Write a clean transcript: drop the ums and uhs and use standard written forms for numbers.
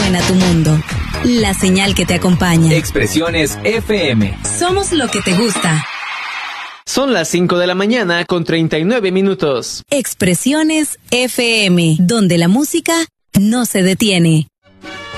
suena tu mundo. La señal que te acompaña. Expresiones FM. Somos lo que te gusta. Son las 5 de la mañana con 39 minutos. Expresiones FM, donde la música no se detiene.